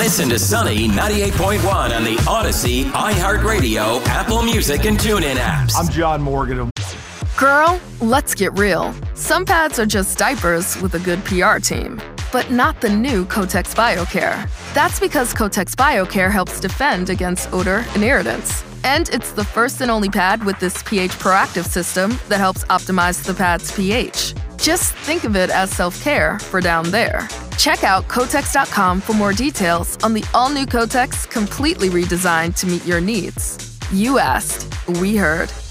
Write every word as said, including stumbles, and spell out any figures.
Listen to Sunny ninety-eight point one on the Odyssey, iHeartRadio, Apple Music, and TuneIn apps. I'm John Morgan. Girl, let's get real. Some pads are just diapers with a good P R team, but not the new Kotex BioCare. That's because Kotex BioCare helps defend against odor and irritants. And it's the first and only pad with this pH proactive system that helps optimize the pad's pH. Just think of it as self-care for down there. Check out Kotex dot com for more details on the all-new Kotex, completely redesigned to meet your needs. You asked, we heard.